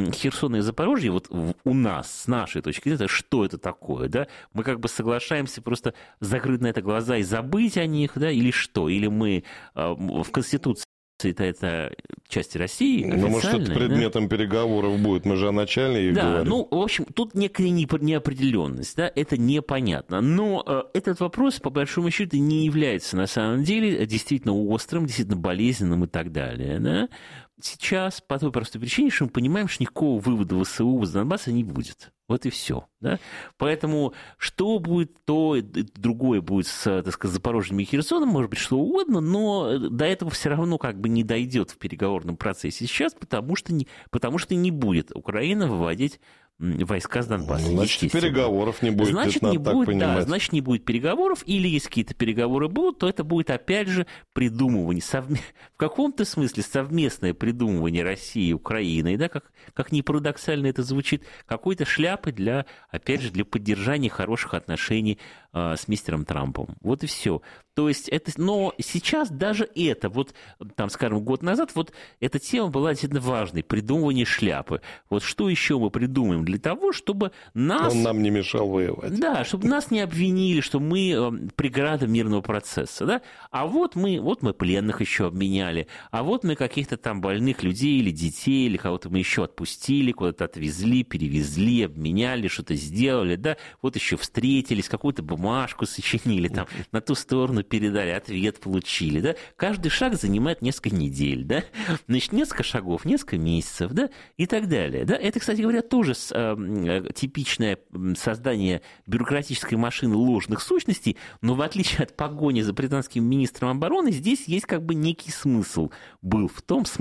Херсона и Запорожье, вот у нас, с нашей точки зрения, что это такое, да? Мы как бы соглашаемся просто закрыть на это глаза и забыть о них, да, или что? Или мы в Конституции это части России, ну, может, это предметом переговоров будет, мы же о начале говорим. Ну, в общем, тут некая неопределенность, да, это непонятно. Но этот вопрос, по большому счету, не является, на самом деле, действительно острым, действительно болезненным и так далее, да. Сейчас, по той простой причине, что мы понимаем, что никакого вывода ВСУ из Донбасса не будет. Вот и все. Да? Поэтому что будет, то другое будет с, так сказать, Запорожьем и Херсоном, может быть, что угодно, но до этого все равно как бы не дойдет в переговорном процессе сейчас, потому что не будет Украина выводить войска с Донбасса. Значит, переговоров не будет, значит, не будет, да, значит, не будет переговоров, или если какие-то переговоры будут, то это будет, опять же, придумывание, в каком-то смысле совместное придумывание России и Украины, да, как ни парадоксально это звучит, какой-то шляпы для, опять же, для поддержания хороших отношений с мистером Трампом. Вот и все. То есть это, но сейчас даже это, вот там, скажем, год назад, вот эта тема была действительно важной, придумывание шляпы. Вот что еще мы придумаем для того, чтобы нас... Он нам не мешал воевать. Да, чтобы нас не обвинили, что мы преграда мирного процесса, да? А вот мы пленных еще обменяли, а вот мы каких-то там больных людей или детей, или кого-то мы еще отпустили, куда-то отвезли, перевезли, обменяли, что-то сделали, да? Вот еще встретились, какую-то бумажку сочинили, там, на ту сторону передали, ответ получили, да? Каждый шаг занимает несколько недель, да? Значит, несколько шагов, несколько месяцев, да? И так далее, да? Это, кстати говоря, тоже типичное создание бюрократической машины ложных сущностей, но в отличие от погони за британским министром обороны, здесь есть как бы некий смысл. Был в том,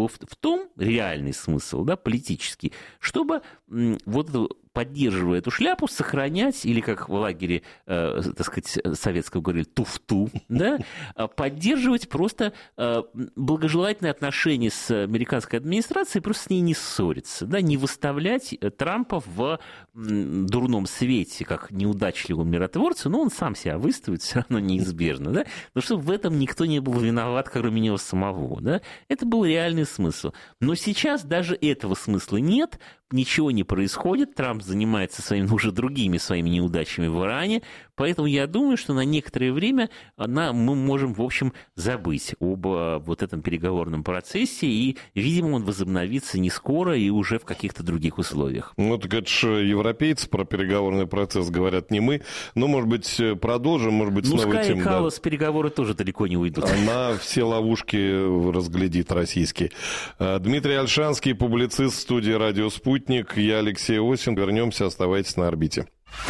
реальный смысл, да, политический, чтобы вот эту, поддерживая эту шляпу, сохранять, или как в лагере, так сказать, советского говорили, туфту, да, поддерживать просто благожелательные отношения с американской администрацией, просто с ней не ссориться, да, не выставлять Трампа в дурном свете, как неудачливого миротворца, но он сам себя выставит все равно неизбежно, да, но чтобы в этом никто не был виноват, кроме него самого, да, это был реальный смысл. Но сейчас даже этого смысла нет, ничего не происходит, Трамп занимается уже другими своими неудачами в Иране, поэтому я думаю, что на некоторое время мы можем, в общем, забыть об вот этом переговорном процессе, и, видимо, он возобновится не скоро и уже в каких-то других условиях. Ну, так это же европейцы про переговорный процесс говорят, не мы, но, может быть, продолжим, может быть, с новой темой. Ну, Каллас, переговоры тоже далеко не уйдут. Она все ловушки разглядит российские. Дмитрий Ольшанский, публицист, в студии «Радио Спутник». Я Алексей Осин. Вернемся, оставайтесь на орбите.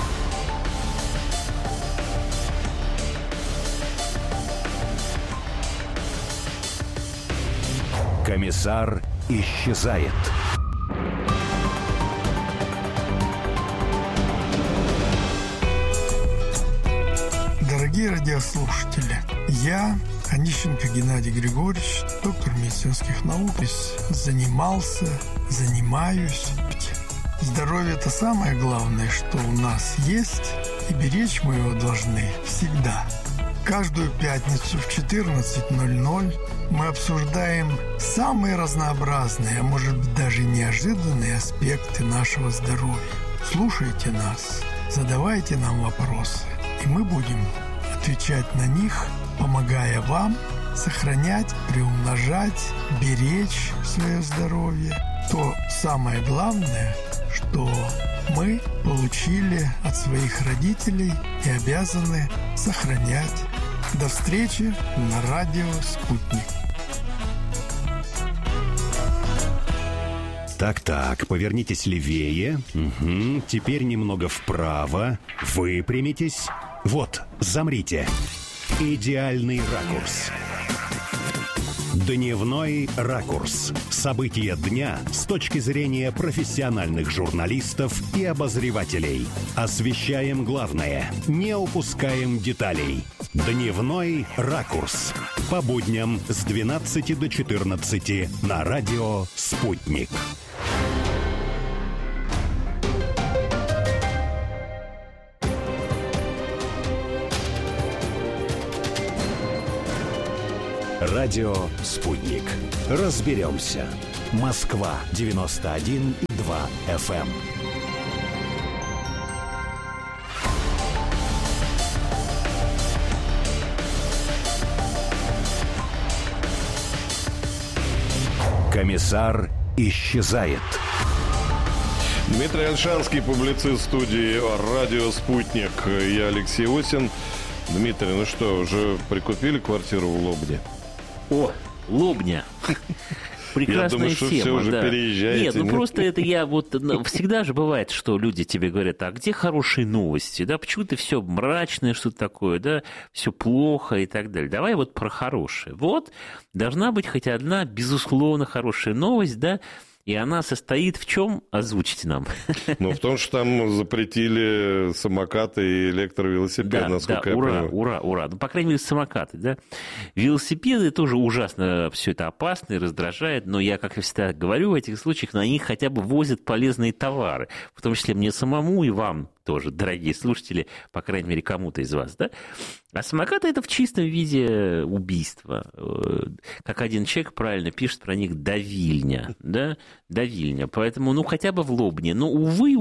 Комиссар исчезает. Дорогие радиослушатели, я, Онищенко Геннадий Григорьевич, доктор медицинских наук, занимаюсь. Здоровье – это самое главное, что у нас есть, и беречь мы его должны всегда. Каждую пятницу в 14:00 мы обсуждаем самые разнообразные, а может быть даже неожиданные аспекты нашего здоровья. Слушайте нас, задавайте нам вопросы, и мы будем отвечать на них, помогая вам сохранять, приумножать, беречь свое здоровье. То самое главное, что мы получили от своих родителей и обязаны сохранять. До встречи на радио «Спутник». Так, повернитесь левее. Угу. Теперь немного вправо. Выпрямитесь. Вот, замрите. Идеальный ракурс. Дневной ракурс. События дня с точки зрения профессиональных журналистов и обозревателей. Освещаем главное, не упускаем деталей. Дневной ракурс. По будням с 12 до 14 на радио «Спутник». Радио «Спутник». Разберемся. Москва 91,2 FM. Комиссар исчезает. Дмитрий Ольшанский, публицист студии «Радио Спутник». Я Алексей Осин. Дмитрий, ну что, уже прикупили квартиру в Лобне? О, Лобня. Прекрасная я думаю, что тема, все уже переезжаете. Нет, ну просто это я вот... Всегда же бывает, что люди тебе говорят, а где хорошие новости, да, почему-то все мрачное, что-то такое, да, все плохо и так далее. Давай вот про хорошее. Вот должна быть хоть одна, безусловно, хорошая новость, да, и она состоит в чем? Озвучите нам. Ну, в том, что там запретили самокаты и электровелосипеды, насколько я понимаю. Ура. Ну, по крайней мере, самокаты, да. Велосипеды тоже ужасно все это опасно и раздражает, но я, как и всегда говорю в этих случаях, на них хотя бы возят полезные товары, в том числе мне самому и вам тоже, дорогие слушатели, по крайней мере, кому-то из вас, да? А самокаты – это в чистом виде убийство. Как один человек правильно пишет про них «давильня», да? «Давильня». Поэтому, ну, хотя бы в Лобне. Но,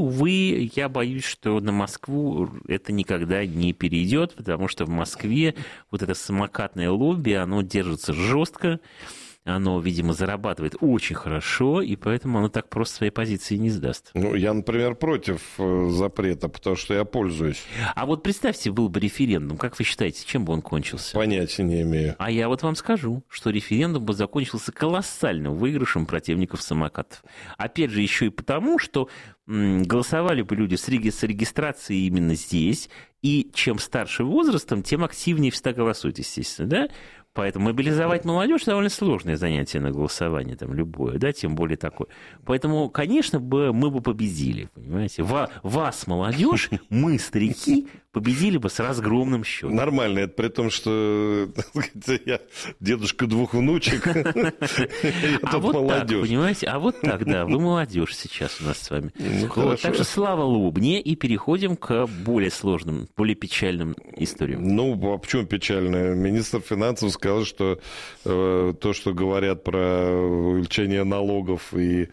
увы, я боюсь, что на Москву это никогда не перейдет, потому что в Москве вот это самокатное лобби, оно держится жестко. Оно, видимо, зарабатывает очень хорошо, и поэтому оно так просто своей позиции не сдаст. Ну, я, например, против запрета, потому что я пользуюсь. А вот представьте, был бы референдум. Как вы считаете, чем бы он кончился? Понятия не имею. А я вот вам скажу, что референдум бы закончился колоссальным выигрышем противников самокатов. Опять же, еще и потому, что голосовали бы люди с регистрацией именно здесь, и чем старше возрастом, тем активнее всегда голосуют, естественно, да? Поэтому мобилизовать молодежь довольно сложное занятие на голосование, там, любое, да, тем более такое. Поэтому, конечно, мы бы победили, понимаете. Вас, молодежь, мы, старики, победили бы с разгромным счетом. Нормально, это при том, что я дедушка двух внучек, я тут вот молодежь. Так, понимаете, а вот так, да, вы молодежь сейчас у нас с вами. Вот, так что слава Лобне, и переходим к более сложным, более печальным историям. Ну, а почему печально? Министр финансов сказал, что то, что говорят про увеличение налогов и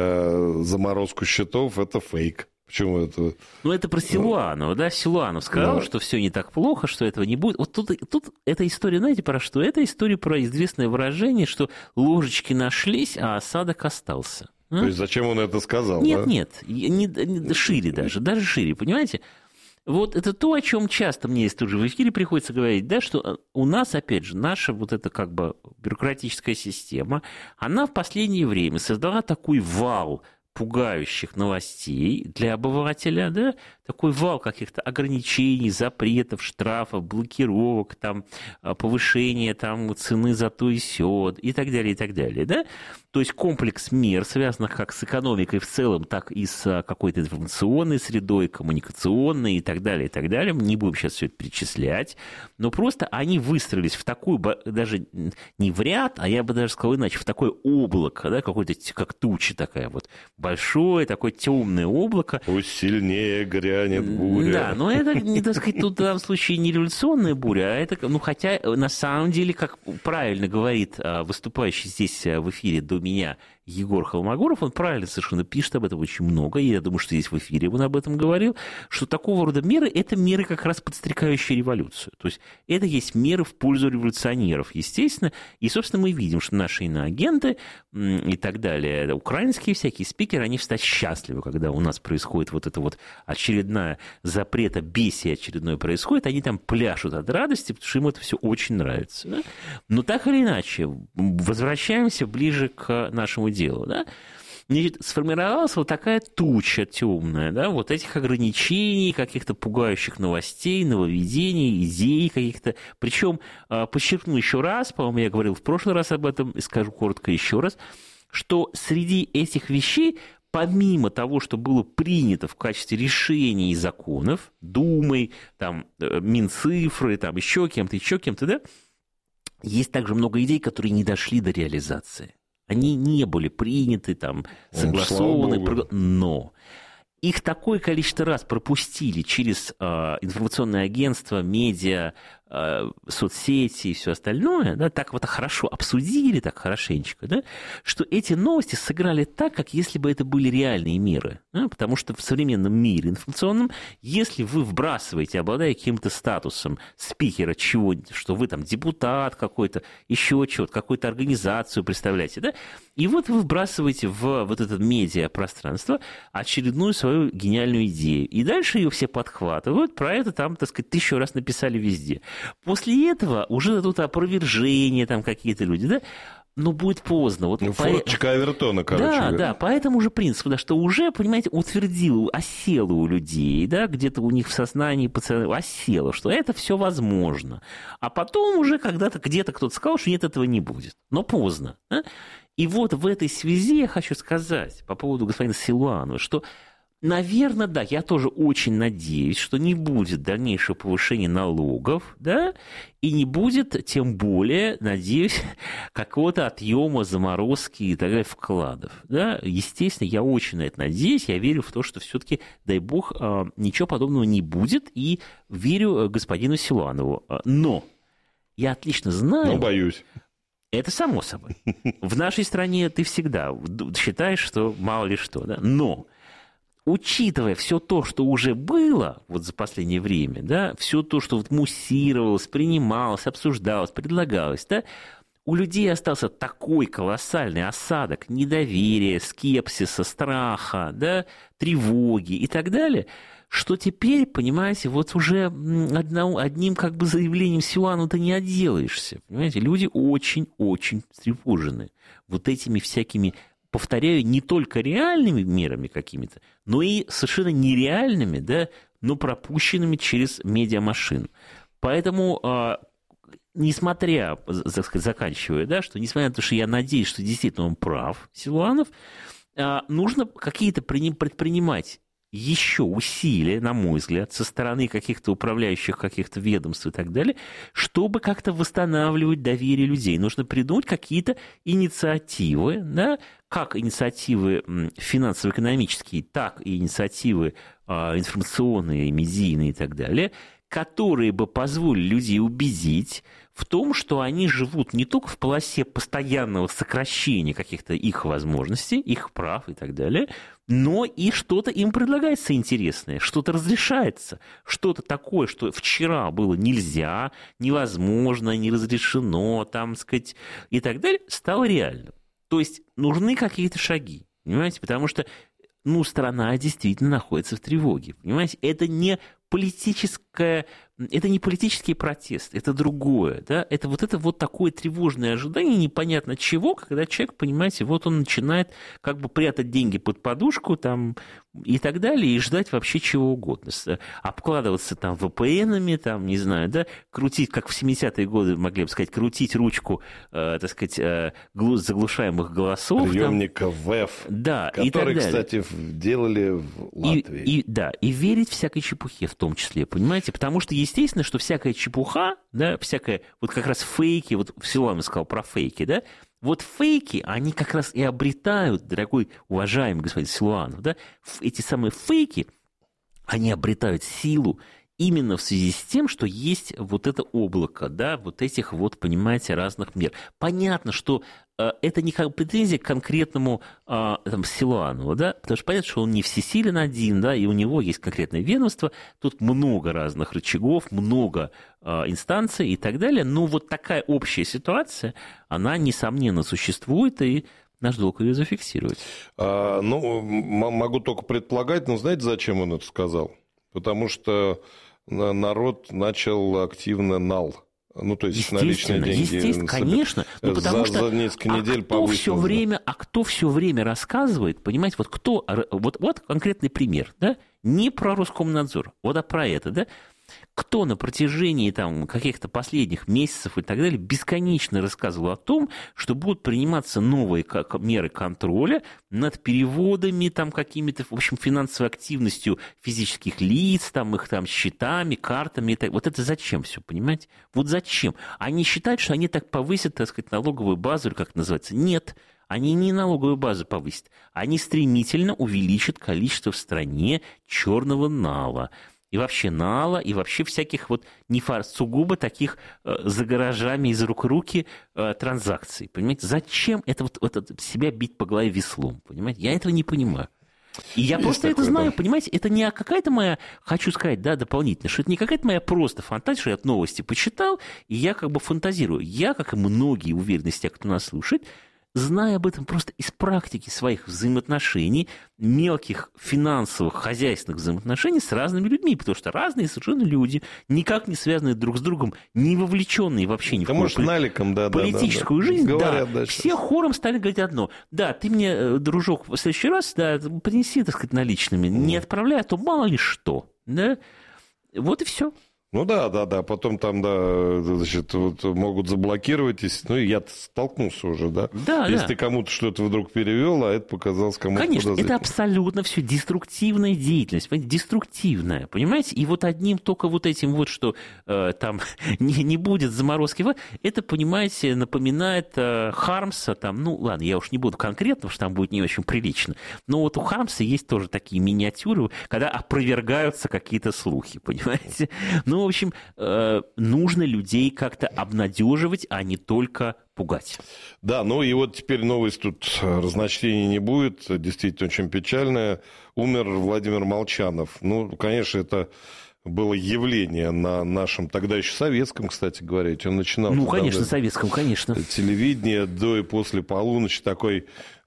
заморозку счетов, это фейк. Почему это? Ну, это про Силуанова, да? Силуанов сказал, что все не так плохо, что этого не будет. Вот тут эта история, знаете, про что? Это история про известное выражение, что ложечки нашлись, а осадок остался. То есть зачем он это сказал? Нет, шире даже шире, понимаете? Вот это то, о чем часто мне здесь тоже в эфире приходится говорить, да, что у нас, опять же, наша вот эта как бы бюрократическая система, она в последнее время создала такой вал пугающих новостей для обывателя, да, такой вал каких-то ограничений, запретов, штрафов, блокировок, там, повышения там, цены за то и сё, и так далее, да. То есть комплекс мер, связанных как с экономикой в целом, так и с какой-то информационной средой, коммуникационной и так далее. Не будем сейчас все это перечислять, но просто они выстроились в такую, даже не в ряд, а я бы даже сказал иначе, в такое облако, да, какое-то как туча такая вот, большое такое темное облако. Пусть сильнее грянет буря. Да, но это, не так сказать, тут в данном случае не революционная буря, а это, ну, хотя на самом деле, как правильно говорит выступающий здесь в эфире до меня Егор Холмогоров, он правильно совершенно пишет об этом очень много, и я думаю, что здесь в эфире он об этом говорил, что такого рода меры – это меры как раз подстрекающие революцию. То есть это есть меры в пользу революционеров, естественно, и, собственно, мы видим, что наши иноагенты и так далее, украинские всякие спикеры, они всегда счастливы, когда у нас происходит вот это вот очередная запретобесие очередное происходит, они там пляшут от радости, потому что им это все очень нравится. Да? Но так или иначе, возвращаемся ближе к нашему делу, да? Значит, сформировалась вот такая туча темная, да, вот этих ограничений, каких-то пугающих новостей, нововведений, идей каких-то. Причем, подчеркну еще раз, по-моему, я говорил в прошлый раз об этом, и скажу коротко еще раз, что среди этих вещей, помимо того, что было принято в качестве решений и законов, Думой, там, Минцифры, там, еще кем-то, да, есть также много идей, которые не дошли до реализации. Они не были приняты, там, согласованы, но их такое количество раз пропустили через информационные агентства, медиа, соцсети и все остальное, да, так вот хорошо обсудили, так хорошенечко, да, что эти новости сыграли так, как если бы это были реальные миры. Да, потому что в современном мире информационном, если вы вбрасываете, обладая каким-то статусом спикера чего-нибудь, что вы там депутат какой-то, еще чего-то, какую-то организацию представляете, да, и вот вы вбрасываете в вот это медиапространство очередную свою гениальную идею. И дальше ее все подхватывают, про это там, так сказать, 1000 раз написали везде. После этого уже тут опровержения там какие-то люди, да, но будет поздно. Вот форточка Авертона, короче. Да, по этому же принципу, да, что уже, понимаете, утвердило, осело у людей, да, где-то у них в сознании осело, что это все возможно. А потом уже когда-то где-то кто-то сказал, что нет, этого не будет. Но поздно. Да? И вот в этой связи я хочу сказать по поводу господина Силуанова, что, наверное, да, я тоже очень надеюсь, что не будет дальнейшего повышения налогов, да, и не будет, тем более, надеюсь, какого-то отъема, заморозки и так далее вкладов, да. Естественно, я очень на это надеюсь, я верю в то, что все-таки, дай бог, ничего подобного не будет, и верю господину Силуанову. Но я отлично знаю... Но боюсь. Это само собой. В нашей стране ты всегда считаешь, что мало ли что, да? Но, учитывая все то, что уже было вот за последнее время, да, все то, что вот муссировалось, принималось, обсуждалось, предлагалось, да, у людей остался такой колоссальный осадок недоверия, скепсиса, страха, да, тревоги и так далее, что теперь, понимаете, вот уже одним как бы заявлением Силуанова-то не отделаешься. Понимаете, люди очень-очень встревожены вот этими всякими, повторяю, не только реальными мерами какими-то, но и совершенно нереальными, да, но пропущенными через медиамашину. Поэтому, несмотря, так сказать, заканчивая, да, что несмотря на то, что я надеюсь, что действительно он прав, Силуанов, нужно какие-то предпринимать еще усилия, на мой взгляд, со стороны каких-то управляющих, каких-то ведомств и так далее, чтобы как-то восстанавливать доверие людей. Нужно придумать какие-то инициативы, да, как инициативы финансово-экономические, так и инициативы информационные, медийные и так далее, которые бы позволили людей убедить в том, что они живут не только в полосе постоянного сокращения каких-то их возможностей, их прав и так далее, но и что-то им предлагается интересное, что-то разрешается, что-то такое, что вчера было нельзя, невозможно, не разрешено, там, сказать, и так далее, стало реальным. То есть нужны какие-то шаги, понимаете, потому что, страна действительно находится в тревоге, понимаете, это не политический протест, это другое, да, это вот такое тревожное ожидание непонятно чего, когда человек, понимаете, вот он начинает как бы прятать деньги под подушку там и так далее, и ждать вообще чего угодно, обкладываться там VPN-ами, там, не знаю, да, крутить, как в 70-е годы, могли бы сказать, крутить ручку, так сказать, заглушаемых голосов. Приемников ВЭФ, да, которые, кстати, делали в Латвии. И верить всякой чепухе в том числе, понимаете, потому что, естественно, что всякая чепуха, да, всякая, вот как раз фейки, вот Силуанов сказал про фейки, да, вот фейки, они как раз и обретают, дорогой, уважаемый господин Силуанов, да, эти самые фейки, они обретают силу именно в связи с тем, что есть вот это облако, да, вот этих вот, понимаете, разных мер. Понятно, что это не как претензия к конкретному там, Силуанову, да, потому что понятно, что он не всесилен один, да, и у него есть конкретное ведомство, тут много разных рычагов, много инстанций и так далее, но вот такая общая ситуация, она, несомненно, существует, и наш долг ее зафиксировать. Могу только предполагать, но знаете, зачем он это сказал? Потому что народ начал активно нал. То есть наличные деньги. Естественно, конечно. Потому что несколько недель кто все время рассказывает, понимаете, вот конкретный пример, да, не про Роскомнадзор, а про это, да, кто на протяжении там, каких-то последних месяцев и так далее бесконечно рассказывал о том, что будут приниматься новые меры контроля над переводами, там, какими-то, в общем, финансовой активностью физических лиц, там, их там, счетами, картами. И так. Вот это зачем все, понимаете? Вот зачем? Они считают, что они так повысят, так сказать, налоговую базу, или как это называется. Нет. Они не налоговую базу повысят. Они стремительно увеличат количество в стране черного нала. и вообще нала, и вообще всяких вот сугубо таких за гаражами из рук в руки транзакций. Понимаете, зачем это себя бить по голове веслом? Понимаете, я этого не понимаю. И я просто это знаю, понимаете, это не какая-то моя, хочу сказать, да, дополнительно, что это не какая-то моя просто фантазия, что я новости почитал, и я как бы фантазирую. Я, как и многие, уверены, из тех, кто нас слушает, знаю об этом просто из практики своих взаимоотношений, мелких финансовых, хозяйственных взаимоотношений с разными людьми, потому что разные совершенно люди, никак не связанные друг с другом, не вовлеченные вообще ни в какую политическую жизнь, все хором стали говорить одно. Да, ты мне, дружок, в следующий раз, да, принеси, так сказать, наличными, не отправляй, а то мало ли что. Да? Вот и все. Ну да, потом там, да, значит, вот могут заблокировать, ну и я столкнулся уже, да? Если ты кому-то что-то вдруг перевел, а это показалось кому-то подозрительным. Конечно, это абсолютно все деструктивная деятельность, деструктивная, понимаете? И вот одним только вот этим вот, что там не будет заморозки, это, понимаете, напоминает Хармса, там, ну ладно, я уж не буду конкретно, потому что там будет не очень прилично, но вот у Хармса есть тоже такие миниатюры, когда опровергаются какие-то слухи, понимаете? Ну, в общем, нужно людей как-то обнадеживать, а не только пугать. Да, ну и вот теперь новость тут разночтений не будет, действительно очень печальная. Умер Владимир Молчанов. Ну, конечно, это было явление на нашем, тогда еще советском, кстати говоря, ведь он начинал... Ну, конечно, советском, конечно. Телевидение до и после полуночи, такой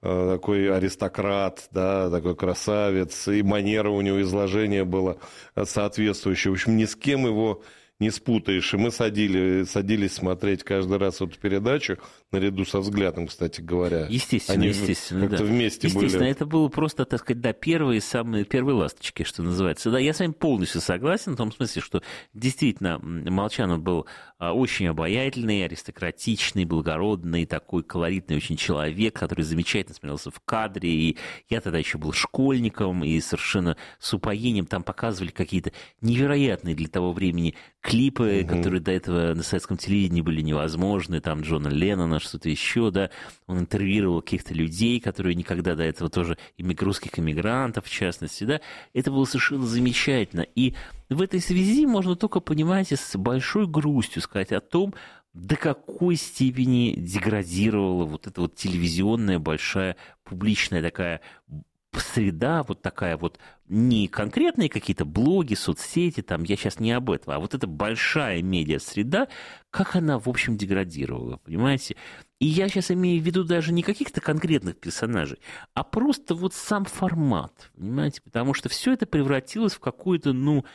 аристократ, да, такой красавец, и манера у него изложения была соответствующая. В общем, ни с кем его не спутаешь. И мы садились смотреть каждый раз эту передачу, наряду со «Взглядом», кстати говоря. Естественно, как-то вместе были. Естественно, это было просто, так сказать, да, первые ласточки, что называется. Да, я с вами полностью согласен, в том смысле, что действительно Молчанов был очень обаятельный, аристократичный, благородный, такой колоритный очень человек, который замечательно смотрелся в кадре. И я тогда еще был школьником, и совершенно с упоением там показывали какие-то невероятные для того времени клипы, которые до этого на советском телевидении были невозможны, там Джона Леннона, что-то еще, да, он интервьюировал каких-то людей, которые никогда до этого тоже, русских иммигрантов, в частности, да, это было совершенно замечательно, и в этой связи можно только, понимаете, с большой грустью сказать о том, до какой степени деградировала вот эта вот телевизионная большая публичная такая среда, вот такая вот, не конкретные какие-то блоги, соцсети, там, я сейчас не об этом, а вот эта большая медиа-среда, как она, в общем, деградировала, понимаете? И я сейчас имею в виду даже не каких-то конкретных персонажей, а просто вот сам формат, понимаете? Потому что все это превратилось в какое-то,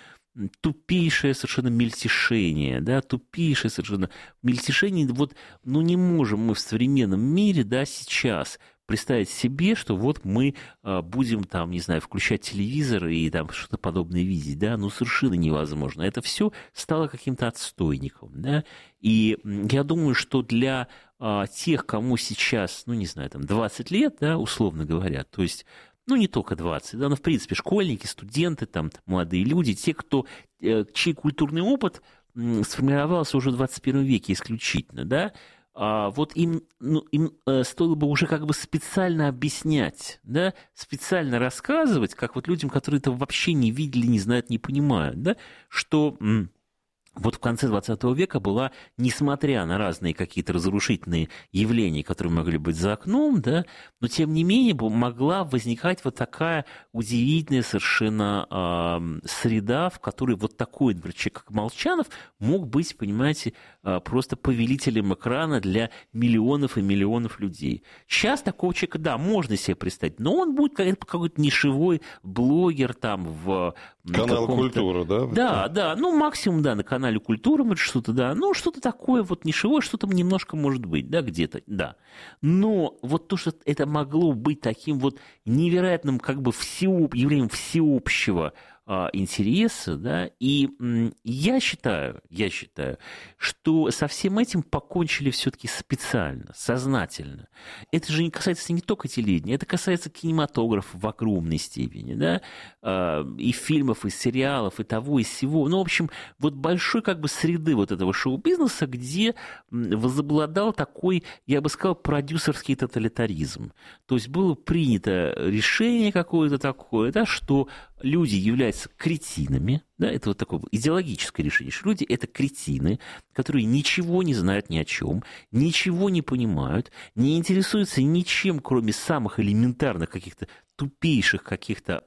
тупейшее совершенно мельтешение, да, тупейшее совершенно мельтешение. Вот, не можем мы в современном мире, да, сейчас представить себе, что вот мы будем там, не знаю, включать телевизор и там что-то подобное видеть, да, совершенно невозможно. Это все стало каким-то отстойником, да, и я думаю, что для тех, кому сейчас, не знаю, там 20 лет, да, условно говоря, то есть не только 20, да, но в принципе школьники, студенты, там, молодые люди, те, чей культурный опыт сформировался уже в 21 веке исключительно, да, вот им стоило бы уже как бы специально объяснять, да, специально рассказывать, как вот людям, которые это вообще не видели, не знают, не понимают, да, что вот в конце 20 века была, несмотря на разные какие-то разрушительные явления, которые могли быть за окном, да, но тем не менее могла возникать вот такая удивительная совершенно среда, в которой вот такой, например, человек, как Молчанов, мог быть, понимаете, просто повелителем экрана для миллионов и миллионов людей. Сейчас такого человека, да, можно себе представить, но он будет какой-то нишевой блогер там в... Канал «Культура», да? Да, максимум, да, на канале «Культура», может, что-то, да, что-то такое вот нишевое, что-то немножко может быть, да, где-то, да. Но вот то, что это могло быть таким вот невероятным как бы явлением всеобщего интереса, да, и я считаю, что со всем этим покончили все-таки специально, сознательно. Это же касается не только телевидения, это касается кинематографа в огромной степени, да, и фильмов, и сериалов, и того, и сего. В общем, вот большой как бы среды вот этого шоу-бизнеса, где возобладал такой, я бы сказал, продюсерский тоталитаризм. То есть было принято решение какое-то такое, да, что люди являются называется кретинами, да, это вот такое идеологическое решение, что люди – это кретины, которые ничего не знают ни о чем, ничего не понимают, не интересуются ничем, кроме самых элементарных каких-то тупейших каких-то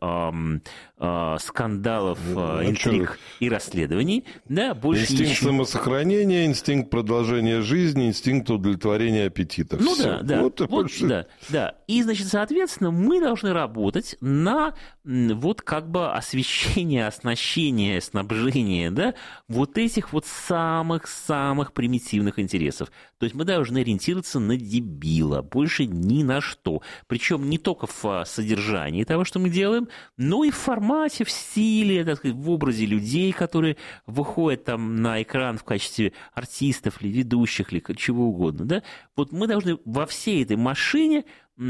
скандалов, интриг и расследований. Да, больше инстинкт ничего. Самосохранения, инстинкт продолжения жизни, инстинкт удовлетворения аппетитов. Ну Всё. да. Вот больше... да. И, значит, соответственно, мы должны работать на вот как бы освещение, оснащение, снабжение, да, вот этих вот самых-самых примитивных интересов. То есть мы должны ориентироваться на дебила, больше ни на что. Причем не только в содержании того, что мы делаем, но и в формате, в стиле, так сказать, в образе людей, которые выходят там на экран в качестве артистов или ведущих, или чего угодно. Да? Вот мы должны во всей этой машине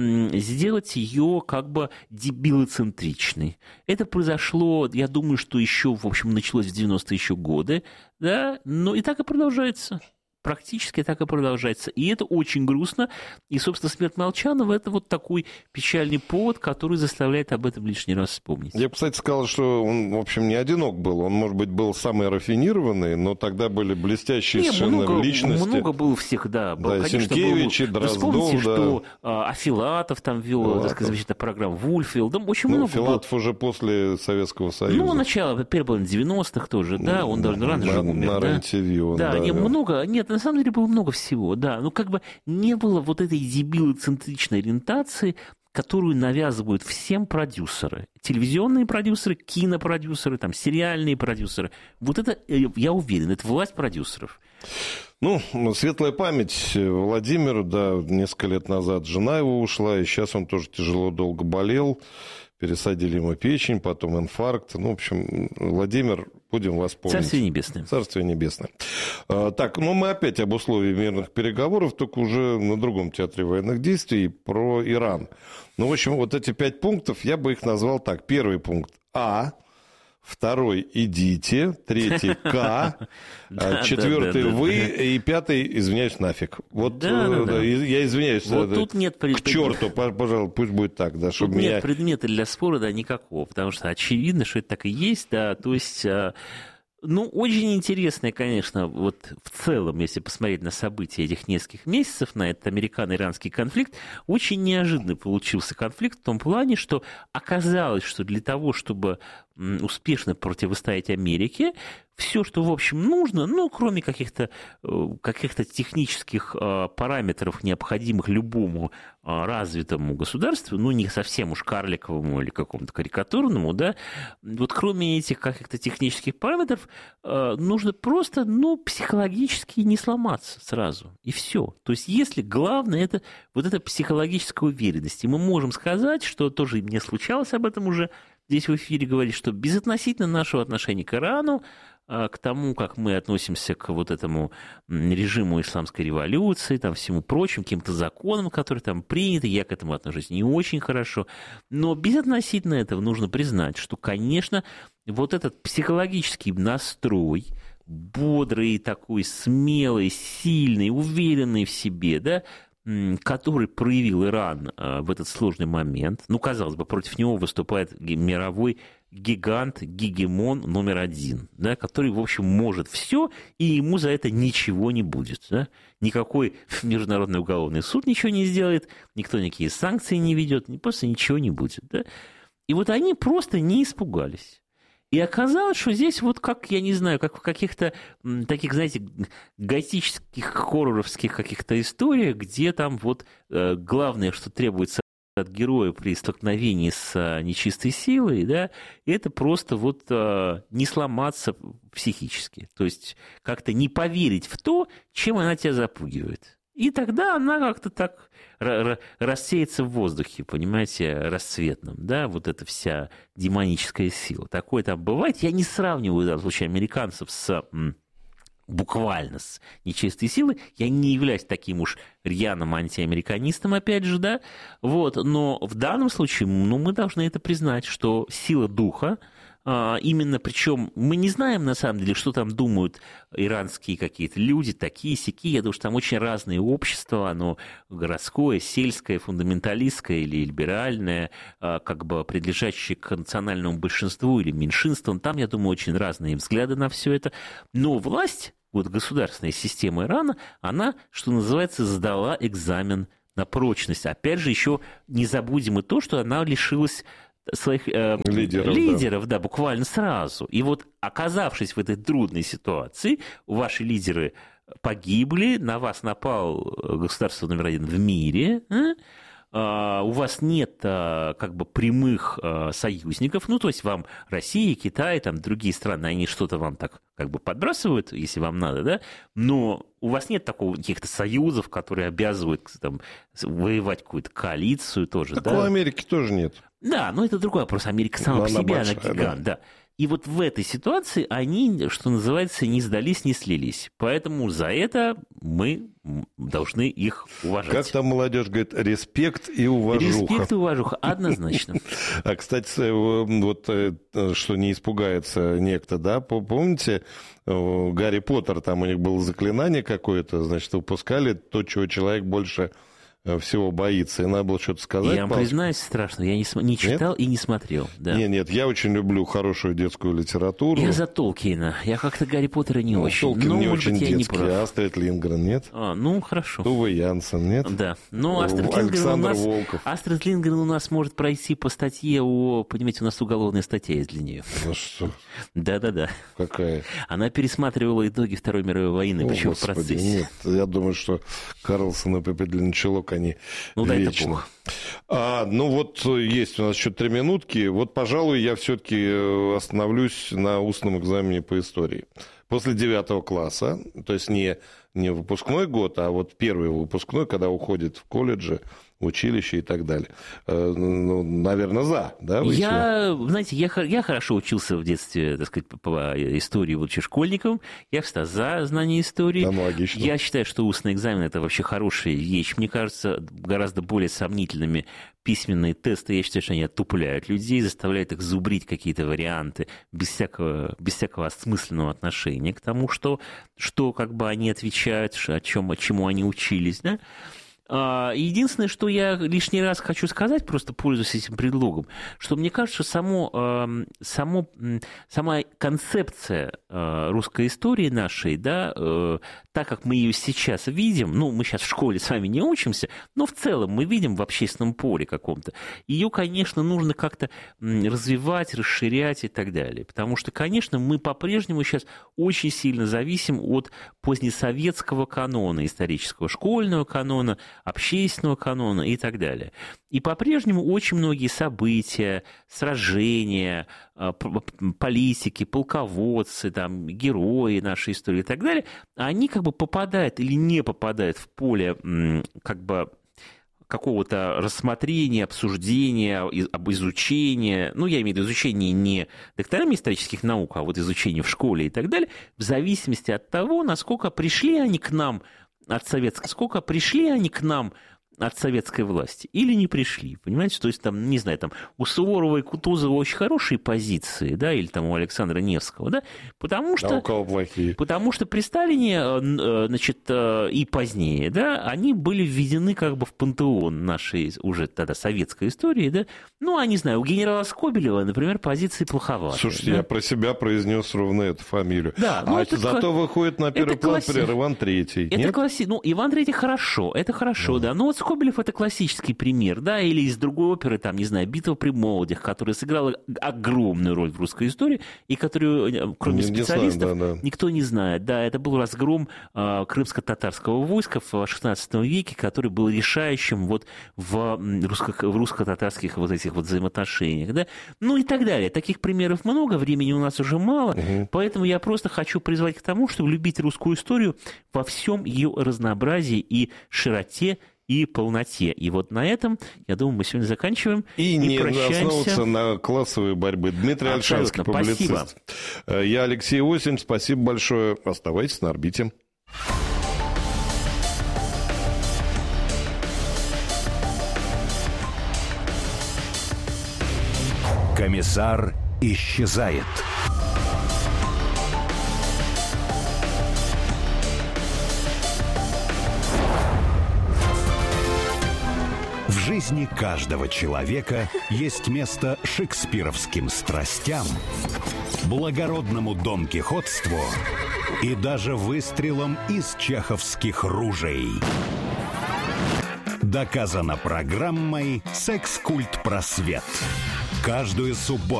сделать ее как бы дебилоцентричной. Это произошло, я думаю, что еще, в общем, началось в 90-е еще годы, да, но и так и продолжается. Практически так и продолжается. И это очень грустно. И, собственно, смерть Молчанова – это вот такой печальный повод, который заставляет об этом лишний раз вспомнить. Я бы, кстати, сказал, что он, в общем, не одинок был. Он, может быть, был самый рафинированный, но тогда были блестящие совершенно личности. Много было всех, да. Да, Сенкевич, Дроздов. Вспомните, что Афилатов там вел, так сказать, замечательную программу, Вульфил. Там очень много Филатов было. Уже после Советского Союза. Ну, начало, первая половина 90-х тоже, да. Он даже рано же умер. На РЕН-ТВ. Да, много. Нет, на самом деле было много всего, да. Ну, как бы не было вот этой дебилоцентричной ориентации, которую навязывают всем продюсеры. Телевизионные продюсеры, кинопродюсеры, там, сериальные продюсеры. Вот это, я уверен, это власть продюсеров. Ну, светлая память Владимиру, да, несколько лет назад жена его ушла, и сейчас он тоже тяжело долго болел. Пересадили ему печень, потом инфаркт. Ну, в общем, Владимир, будем вас помнить. Царствие небесное. Царствие небесное. Так, ну мы опять об условиях мирных переговоров, только уже на другом театре военных действий, про Иран. Ну, в общем, вот эти 5 пунктов, я бы их назвал так. Первый пункт А. Второй – идите. Третий – К. Четвертый – вы. И пятый – извиняюсь, нафиг. Вот я извиняюсь. Вот тут нет к черту, пожалуй, пусть будет так. Да, тут нет предмета для спора, да, никакого. Потому что очевидно, что это так и есть. Да, то есть... Ну, очень интересно, конечно, вот в целом, если посмотреть на события этих нескольких месяцев, на этот американо-иранский конфликт, очень неожиданно получился конфликт в том плане, что оказалось, что для того, чтобы успешно противостоять Америке, все, что, в общем, нужно, ну, кроме каких-то технических параметров, необходимых любому развитому государству, ну, не совсем уж карликовому или какому-то карикатурному, да, вот кроме этих каких-то технических параметров, нужно просто, ну, психологически не сломаться сразу, и все. То есть, если главное, это вот эта психологическая уверенность, и мы можем сказать, что тоже мне случалось об этом уже здесь в эфире говорить, что безотносительно нашего отношения к Ирану, к тому, как мы относимся к вот этому режиму исламской революции, там, всему прочему, каким-то законам, которые там приняты, я к этому отношусь не очень хорошо, но безотносительно этого нужно признать, что, конечно, вот этот психологический настрой, бодрый такой, смелый, сильный, уверенный в себе, да, который проявил Иран в этот сложный момент. Ну, казалось бы, против него выступает мировой гигант, гегемон номер 1, да, который, в общем, может все, и ему за это ничего не будет. Да? Никакой международный уголовный суд ничего не сделает, никто никакие санкции не ведет, просто ничего не будет. Да? И вот они просто не испугались. И оказалось, что здесь вот как, я не знаю, как в каких-то таких, знаете, готических, хорроровских каких-то историях, где там вот главное, что требуется от героя при столкновении с нечистой силой, да, это просто вот не сломаться психически. То есть как-то не поверить в то, чем она тебя запугивает. И тогда она как-то так рассеется в воздухе, понимаете, расцветном, да, вот эта вся демоническая сила. Такое там бывает. Я не сравниваю, да, в случае американцев с буквально с нечистой силой. Я не являюсь таким уж рьяным антиамериканистом, опять же, да, вот, но в данном случае, ну, мы должны это признать, что сила духа именно, причем мы не знаем, на самом деле, что там думают иранские какие-то люди, такие-сякие. Я думаю, что там очень разные общества, оно городское, сельское, фундаменталистское или либеральное, как бы принадлежащее к национальному большинству или меньшинству. Там, я думаю, очень разные взгляды на все это. Но власть, вот государственная система Ирана, она, что называется, сдала экзамен на прочность. Опять же, еще не забудем и то, что она лишилась своих лидеров, да, буквально сразу. И вот, оказавшись в этой трудной ситуации, ваши лидеры погибли, на вас напал государство номер один в мире, у вас нет как бы прямых союзников, ну, то есть вам Россия, Китай, там другие страны, они что-то вам так как бы подбрасывают, если вам надо, да, но у вас нет такого каких-то союзов, которые обязывают там воевать какую-то коалицию тоже, так да. у Америки тоже нет. Да, но это другой вопрос. Америка сама по себе, она гигант, да. И вот в этой ситуации они, что называется, не сдались, не слились. Поэтому за это мы должны их уважать. Как там молодежь говорит, респект и уважуха. Респект и уважуха, однозначно. А, кстати, вот что не испугается некто, да, помните, Гарри Поттер, там у них было заклинание какое-то, значит, выпускали то, чего человек больше всего боится, и надо было что-то сказать. Я вам признаюсь, страшно, я не читал и не смотрел. Да. Нет, я очень люблю хорошую детскую литературу. Я за Толкиена, я как-то Гарри Поттера не очень. Толкин не очень детский, а Астрид Линдгрен, нет? Ну, хорошо. Уве Янсен, нет? Да, но Александр Волков. Астрид Линдгрен у нас может пройти по статье понимаете, у нас уголовная статья есть для нее. Ну что? Да-да-да. Какая? Она пересматривала итоги Второй мировой войны, причем в процессе. Нет, я думаю, что Карлсон и Пепе Длинночелок, они вечно. Ну вот есть у нас еще 3 минутки. Вот, пожалуй, я все-таки остановлюсь на устном экзамене по истории. После 9 класса, то есть не выпускной год, а вот первый выпускной, когда уходит в колледже, в училище и так далее. Ну, наверное, да? Знаете, я хорошо учился в детстве, так сказать, по истории, будучи школьником. Я всегда за знание истории. Аналогично. Я считаю, что устный экзамен – это вообще хорошая вещь. Мне кажется, гораздо более сомнительными письменные тесты. Я считаю, что они оттупляют людей, заставляют их зубрить какие-то варианты без всякого осмысленного отношения к тому, что как бы они отвечают, чему они учились, да? Единственное, что я лишний раз хочу сказать, просто пользуясь этим предлогом, что мне кажется, сама концепция русской истории нашей, да, так как мы ее сейчас видим, ну, мы сейчас в школе с вами не учимся, но в целом мы видим в общественном поле каком-то, ее, конечно, нужно как-то развивать, расширять и так далее. Потому что, конечно, мы по-прежнему сейчас очень сильно зависим от позднесоветского канона, исторического школьного канона, общественного канона и так далее. И по-прежнему очень многие события, сражения, политики, полководцы, там, герои нашей истории и так далее, они как бы попадают или не попадают в поле как бы какого-то рассмотрения, обсуждения, изучения, ну, я имею в виду изучение не докторами исторических наук, а вот изучение в школе и так далее, в зависимости от того, насколько пришли они к нам от советской власти или не пришли, понимаете? То есть, там, не знаю, там у Суворова и Кутузова очень хорошие позиции, да, или там у Александра Невского, да, потому что... у кого плохие? Потому что при Сталине, значит, и позднее, да, они были введены как бы в пантеон нашей уже тогда советской истории, да. Ну, не знаю, у генерала Скобелева, например, позиции плоховаты. Слушайте, да? Я про себя произнес ровно эту фамилию. Да, зато выходит на первый план, например, Иван Третий. Ну, Иван Третий хорошо, это хорошо, да. Но вот Скобелев — это классический пример, да, или из другой оперы, там, не знаю, «Битва при Молодях», которая сыграла огромную роль в русской истории, и которую, кроме специалистов, никто не знает. Да, это был разгром крымско-татарского войска в XVI веке, который был решающим вот в русско-татарских вот этих вот взаимоотношениях, да, ну и так далее. Таких примеров много, времени у нас уже мало, поэтому я просто хочу призвать к тому, чтобы любить русскую историю во всем ее разнообразии и широте, и полноте. И вот на этом, я думаю, мы сегодня заканчиваем. И не основываться на классовой борьбе. Дмитрий Ольшанский, публицист. Спасибо. Я Алексей Осин. Спасибо большое. Оставайтесь на орбите. Комиссар исчезает. В жизни каждого человека есть место шекспировским страстям, благородному донкихотству и даже выстрелам из чеховских ружей. Доказано программой «Секс-культ просвет». Каждую субботу